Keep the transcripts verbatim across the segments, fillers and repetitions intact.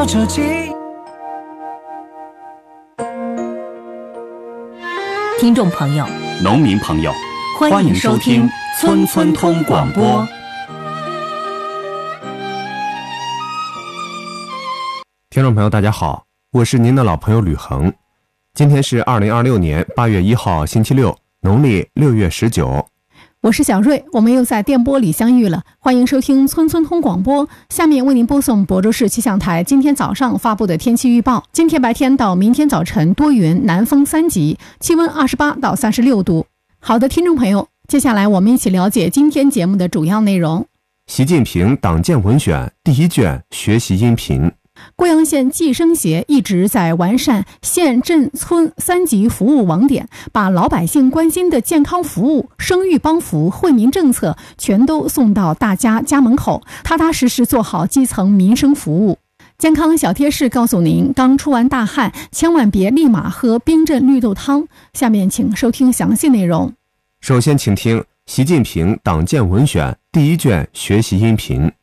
听众朋友， 农民朋友， 欢迎收听村村通广播。 听众朋友大家好，我是您的老朋友吕恒。今天是二零二六年八月一号星期六，农历六月十九。 我是小瑞，我们又在电波里相遇了，欢迎收听村村通广播。下面为您播送亳州市气象台今天早上发布的天气预报。今天白天到明天早晨多云，南风三级，气温二十八到三十六度。好的，听众朋友，接下来我们一起了解今天节目的主要内容。 习近平党建文选第一卷学习音频。 贵阳县计生协一直在完善县镇村三级服务网点，把老百姓关心的健康服务、生育帮扶、惠民政策全都送到大家家门口，踏踏实实做好基层民生服务。健康小贴士告诉您，刚出完大汗，千万别立马喝冰镇绿豆汤。下面请收听详细内容。 首先请听习近平党建文选第一卷学习音频。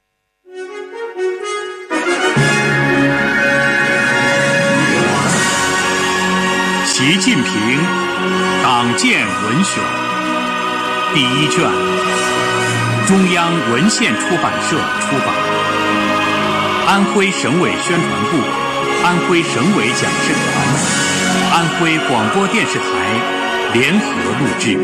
习近平党建文选第一卷，中央文献出版社出版，安徽省委宣传部、安徽省委讲审团、安徽广播电视台联合录制。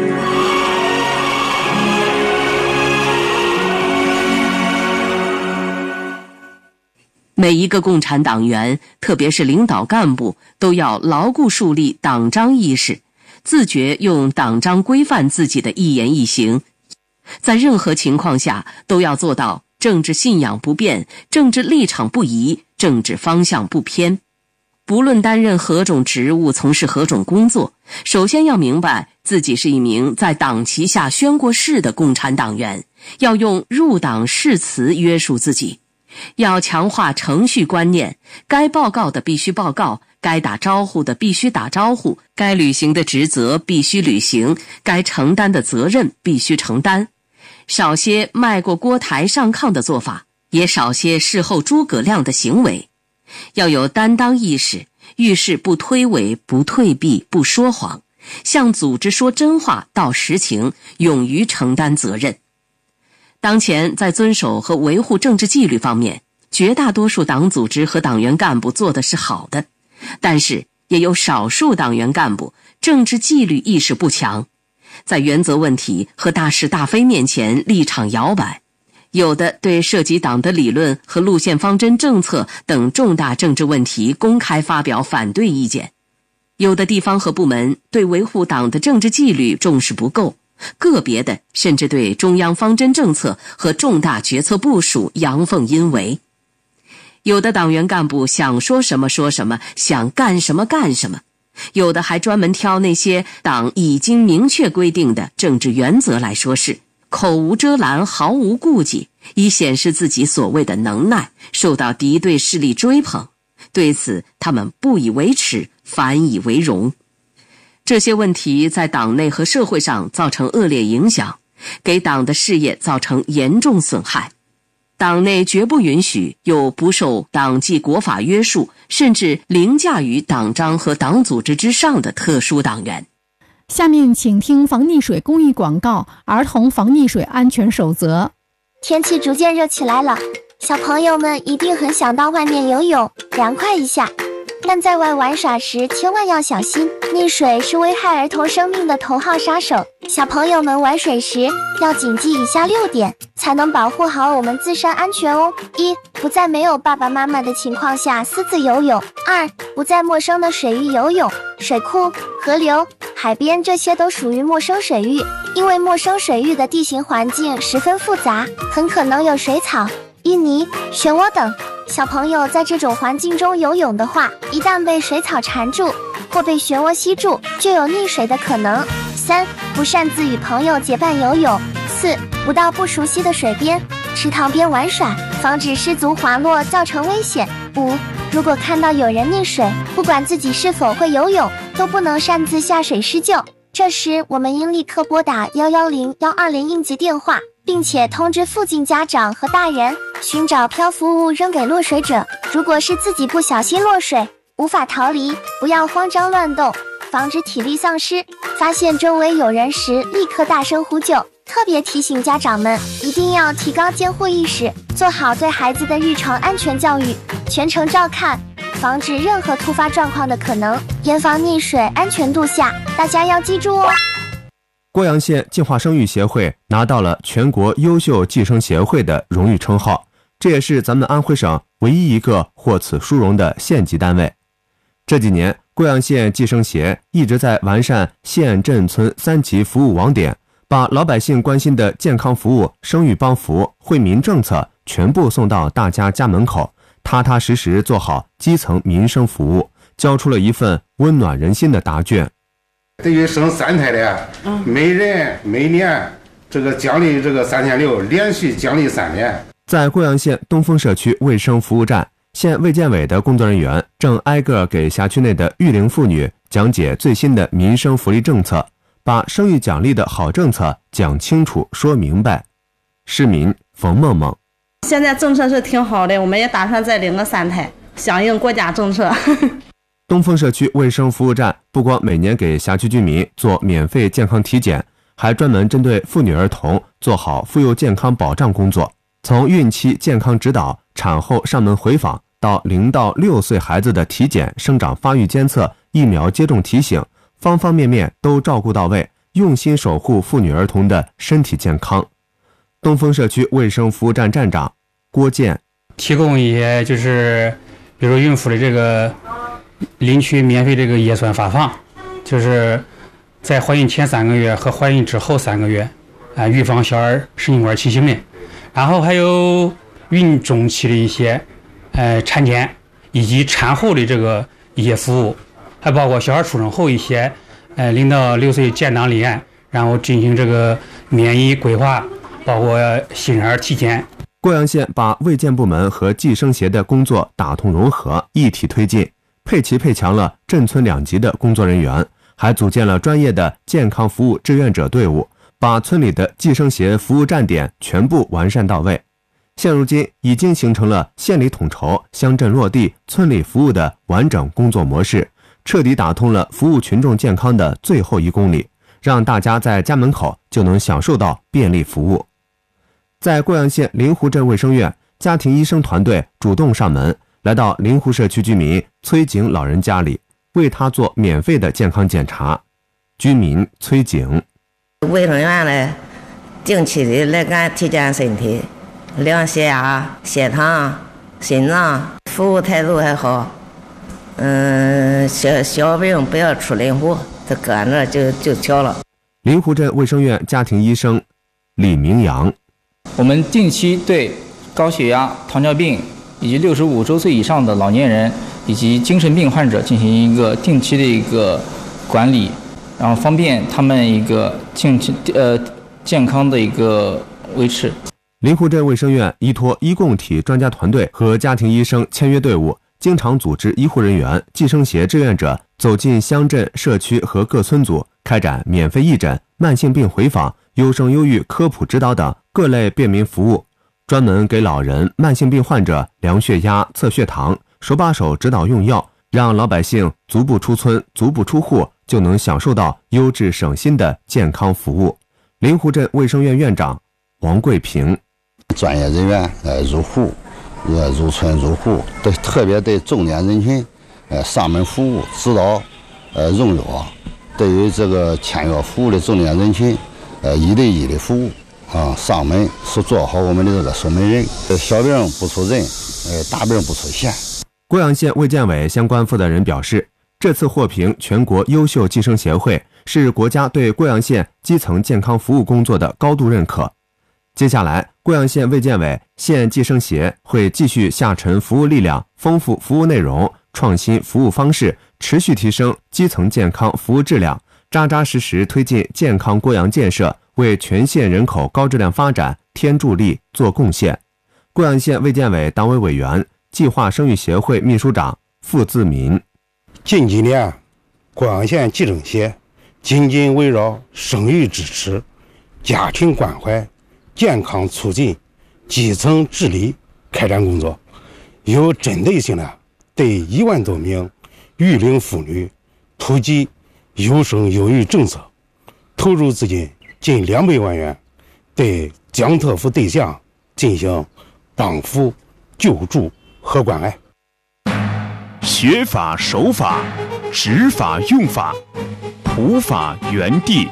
每一个共产党员，特别是领导干部，都要牢固树立党章意识，自觉用党章规范自己的一言一行。在任何情况下，都要做到政治信仰不变，政治立场不移，政治方向不偏。不论担任何种职务，从事何种工作，首先要明白自己是一名在党旗下宣过誓的共产党员，要用入党誓词约束自己。要强化程序观念，该报告的必须报告，该打招呼的必须打招呼，该履行的职责必须履行，该承担的责任必须承担。少些迈过锅台上炕的做法，也少些事后诸葛亮的行为。要有担当意识，遇事不推诿，不退避，不说谎，向组织说真话，道实情，勇于承担责任。当前在遵守和维护政治纪律方面，绝大多数党组织和党员干部做的是好的，但是也有少数党员干部政治纪律意识不强，在原则问题和大是大非面前立场摇摆，有的对涉及党的理论和路线方针政策等重大政治问题公开发表反对意见，有的地方和部门对维护党的政治纪律重视不够，个别的甚至对中央方针政策和重大决策部署阳奉阴违。有的党员干部想说什么说什么，想干什么干什么，有的还专门挑那些党已经明确规定的政治原则来说事，口无遮拦，毫无顾忌，以显示自己所谓的能耐，受到敌对势力追捧。对此他们不以为耻，反以为荣。这些问题在党内和社会上造成恶劣影响，给党的事业造成严重损害。党内绝不允许有不受党纪国法约束，甚至凌驾于党章和党组织之上的特殊党员。 下面请听防溺水公益广告，儿童防溺水安全守则。 天气逐渐热起来了，小朋友们一定很想到外面游泳，凉快一下。但在外玩耍时千万要小心，溺水是危害儿童生命的头号杀手。小朋友们玩水时要谨记以下六点，才能保护好我们自身安全哦。一、不在没有爸爸妈妈的情况下私自游泳。二、不在陌生的水域游泳，水库、河流、海边这些都属于陌生水域，因为陌生水域的地形环境十分复杂，很可能有水草、淤泥、漩涡等。小朋友在这种环境中游泳的话，一旦被水草缠住或被漩涡吸住，就有溺水的可能。三、不擅自与朋友结伴游泳。四、不到不熟悉的水边、池塘边玩耍，防止失足滑落造成危险。五、如果看到有人溺水，不管自己是否会游泳，都不能擅自下水施救。这时我们应立刻拨打一一零一二零应急电话，并且通知附近家长和大人， 寻找漂浮物扔给落水者。如果是自己不小心落水，无法逃离，不要慌张乱动，防止体力丧失。发现周围有人时，立刻大声呼救。特别提醒家长们，一定要提高监护意识，做好对孩子的日常安全教育，全程照看，防止任何突发状况的可能，严防溺水，安全度下。大家要记住哦。 郭阳县计划生育协会拿到了全国优秀计生协会的荣誉称号，这也是咱们安徽省唯一一个获此殊荣的县级单位。这几年，贵阳县计生协一直在完善县镇村三级服务网点，把老百姓关心的健康服务、生育帮扶、惠民政策全部送到大家家门口，踏踏实实做好基层民生服务，交出了一份温暖人心的答卷。 对于生三胎的，每人每年这个奖励这个三千六，连续奖励三年。 在贵阳县东风社区卫生服务站，县卫健委的工作人员正挨个给辖区内的育龄妇女讲解最新的民生福利政策，把生育奖励的好政策讲清楚说明白。市民冯梦梦： 现在政策是挺好的，我们也打算再领个三胎，响应国家政策。 东风社区卫生服务站不光每年给辖区居民做免费健康体检，还专门针对妇女儿童做好妇幼健康保障工作，从孕期健康指导、产后上门回访到零到六岁孩子的体检、生长发育监测、疫苗接种提醒，方方面面都照顾到位，用心守护妇女儿童的身体健康。东风社区卫生服务站站长郭健： 提供一些就是比如孕妇的这个领取免费这个叶酸发放，就是在怀孕前三个月和怀孕之后三个月啊，预防小儿神经管畸形的。然后还有孕中期的一些呃产检以及产后的这个一些服务，还包括小孩出生后一些呃零到六岁建档立案，然后进行这个免疫规划，包括新生儿体检。 贵阳县把卫健部门和计生协的工作打通融合，一体推进，配齐配强了镇村两级的工作人员，还组建了专业的健康服务志愿者队伍，把村里的计生协服务站点全部完善到位。现如今已经形成了县里统筹、乡镇落地、村里服务的完整工作模式，彻底打通了服务群众健康的最后一公里，让大家在家门口就能享受到便利服务。在贵阳县灵湖镇卫生院，家庭医生团队主动上门，来到灵湖社区居民崔景老人家里，为他做免费的健康检查。居民崔景： 卫生院呢，定期的来干体检身体，量血压、血糖、心脏，服务态度还好。嗯，小小病不要出灵湖，这搁那就就调了。 灵湖镇卫生院家庭医生李明阳： 我们定期对高血压、糖尿病以及六十五周岁以上的老年人以及精神病患者进行一个定期的一个管理，然后方便他们一个健呃健康的一个维持。 灵湖镇卫生院依托医共体专家团队和家庭医生签约队伍，经常组织医护人员、计生协志愿者走进乡镇、社区和各村组，开展免费义诊、慢性病回访、优生优育科普指导等各类便民服务，专门给老人、慢性病患者量血压、测血糖，手把手指导用药，让老百姓足不出村、足不出户就能享受到优质省心的健康服务。灵湖镇卫生院院长王桂平： 专业人员呃入户、呃入村入户，对特别对重点人群呃上门服务、指导、呃用药，对于这个签约服务的重点人群，呃一对一的服务啊，上门是做好我们的这个守门人，小病不出人，呃大病不出县。 贵阳县卫健委相关负责人表示，这次获评全国优秀计生协会是国家对贵阳县基层健康服务工作的高度认可。接下来，贵阳县卫健委、县计生协会继续下沉服务力量，丰富服务内容，创新服务方式，持续提升基层健康服务质量，扎扎实实推进健康贵阳建设，为全县人口高质量发展添助力、做贡献。贵阳县卫健委党委委员、计划生育协会秘书长付自民： 近几年，贵阳县计生协紧紧围绕生育支持、家庭关怀、健康促进、基层治理、 开展工作，有针对性的对一万多名育龄妇女普及优生优育政策，投入资金近两百万元，对江特福对象进行帮扶、救助和关爱。 学法守法，执法用法，普法原地。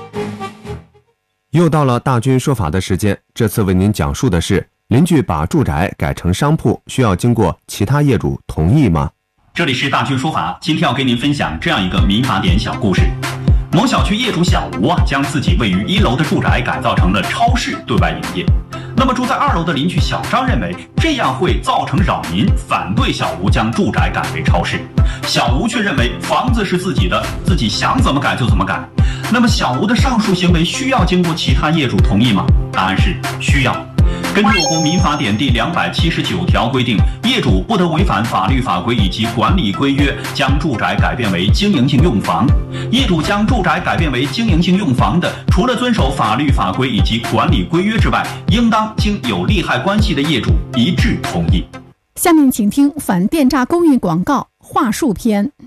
又到了大军说法的时间，这次为您讲述的是：邻居把住宅改成商铺，需要经过其他业主同意吗？ 这里是大军说法，今天要给您分享这样一个民法典小故事。某小区业主小吴啊，将自己位于一楼的住宅改造成了超市对外营业。那么住在二楼的邻居小张认为这样会造成扰民，反对小吴将住宅改为超市。小吴却认为房子是自己的，自己想怎么改就怎么改。那么小吴的上述行为需要经过其他业主同意吗？答案是需要。根据我国民法典第两百七十九条规定，业主不得违反法律法规以及管理规约，将住宅改变为经营性用房。业主将住宅改变为经营性用房的，除了遵守法律法规以及管理规约之外，应当经有利害关系的业主一致同意。 下面请听反电诈公益广告话术篇。